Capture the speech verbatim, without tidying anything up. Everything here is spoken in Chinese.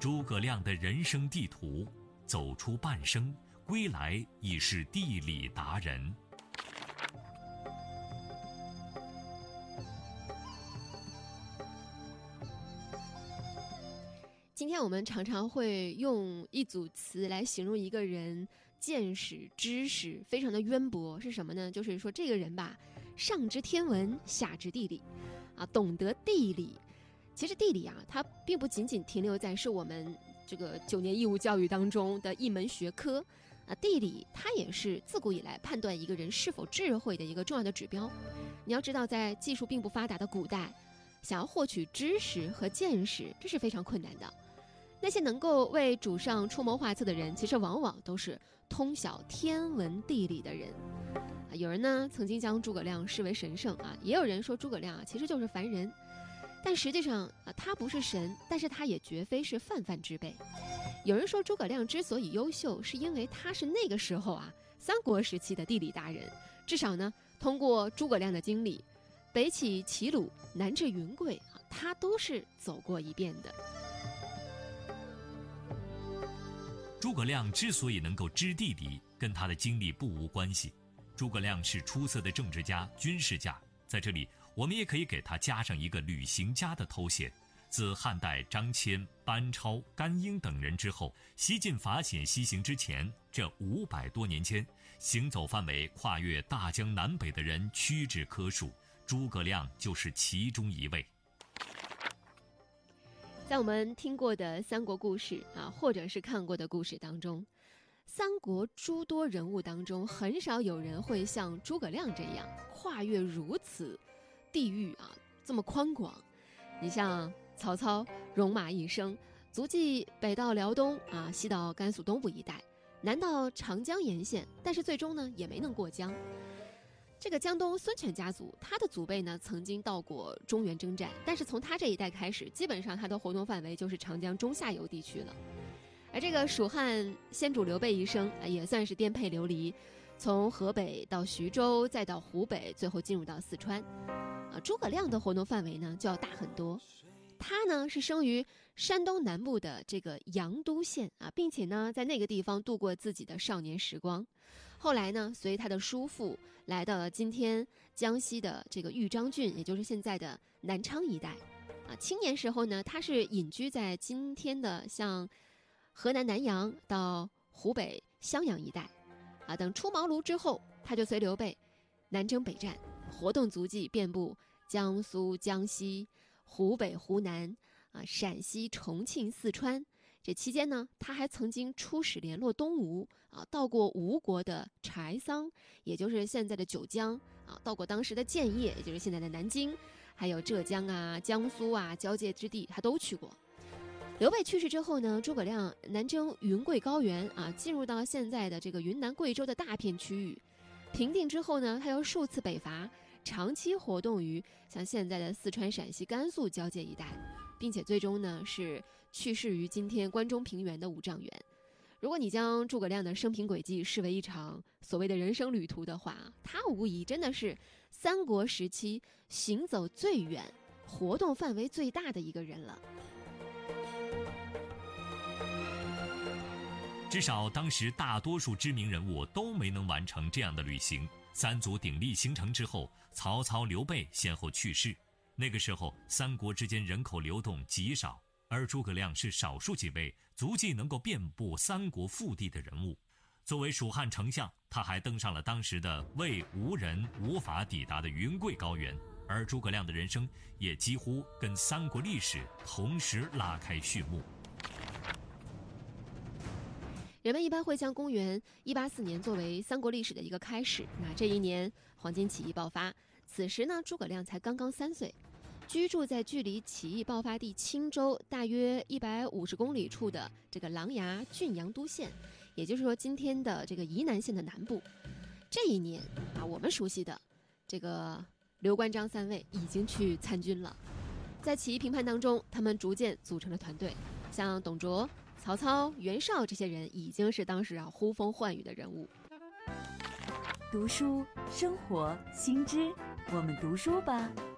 诸葛亮的人生地图，走出半生，归来已是地理达人。 今天我们常常会用一组词来形容一个人见识、知识非常的渊博，是什么呢？就是说这个人吧，上知天文，下知地理，啊，懂得地理。其实地理啊，它并不仅仅停留在是我们这个九年义务教育当中的一门学科啊，地理它也是自古以来判断一个人是否智慧的一个重要的指标。你要知道，在技术并不发达的古代，想要获取知识和见识，这是非常困难的。那些能够为主上出谋划策的人，其实往往都是通晓天文地理的人。啊，有人呢曾经将诸葛亮视为神圣啊，也有人说诸葛亮啊其实就是凡人。但实际上啊，他不是神，但是他也绝非是泛泛之辈。有人说诸葛亮之所以优秀，是因为他是那个时候啊三国时期的地理达人。至少呢，通过诸葛亮的经历，北起齐鲁，南至云贵啊，他都是走过一遍的。 诸葛亮之所以能够知地理，跟他的经历不无关系。诸葛亮是出色的政治家、军事家，在这里我们也可以给他加上一个旅行家的头衔。自汉代张骞、班超、甘英等人之后，西进法显西行之前，这五百多年间，行走范围跨越大江南北的人屈指可数，诸葛亮就是其中一位。 在我们听过的三国故事啊，或者是看过的故事当中，三国诸多人物当中，很少有人会像诸葛亮这样跨越如此地域啊，这么宽广。你像曹操戎马一生，足迹北到辽东啊，西到甘肃东部一带，南到长江沿线，但是最终呢也没能过江。这个江东孙权家族，他的祖辈呢曾经到过中原征战，但是从他这一代开始，基本上他的活动范围就是长江中下游地区了。而这个蜀汉先主刘备一生啊，也算是颠沛流离，从河北到徐州，再到湖北，最后进入到四川。啊，诸葛亮的活动范围呢就要大很多。他呢是生于山东南部的这个阳都县啊，并且呢在那个地方度过自己的少年时光。后来呢，随他的叔父来到了今天江西的这个豫章郡，也就是现在的南昌一带。啊，青年时候呢，他是隐居在今天的像河南南阳到湖北襄阳一带。啊，等出茅庐之后，他就随刘备南征北战，活动足迹遍布江苏、江西、湖北、湖南啊、陕西、重庆、四川。这期间呢，他还曾经出使联络东吴啊，到过吴国的柴桑，也就是现在的九江啊，到过当时的建业，也就是现在的南京，还有浙江啊、江苏啊交界之地，他都去过。刘备去世之后呢，诸葛亮南征云贵高原啊，进入到现在的这个云南、贵州的大片区域。平定之后呢，他又数次北伐，长期活动于像现在的四川、陕西、甘肃交界一带，并且最终呢是去世于今天关中平原的五丈原。如果你将诸葛亮的生平轨迹视为一场所谓的人生旅途的话，他无疑真的是三国时期行走最远、活动范围最大的一个人了。 至少当时大多数知名人物都没能完成这样的旅行。三足鼎立形成之后，曹操、刘备先后去世。那个时候，三国之间人口流动极少，而诸葛亮是少数几位足迹能够遍布三国腹地的人物。作为蜀汉丞相，他还登上了当时的魏吴人无法抵达的云贵高原，而诸葛亮的人生也几乎跟三国历史同时拉开序幕。 人们一般会将公元一八四年作为三国历史的一个开始。那这一年，黄巾起义爆发，此时呢，诸葛亮才刚刚三岁，居住在距离起义爆发地青州大约一百五十公里处的这个琅琊郡阳都县，也就是说今天的这个沂南县的南部。这一年啊，我们熟悉的这个刘关张三位已经去参军了。在起义平叛当中，他们逐渐组成了团队，像董卓、曹操、袁绍这些人已经是当时啊呼风唤雨的人物。 读书生活新知，我们读书吧。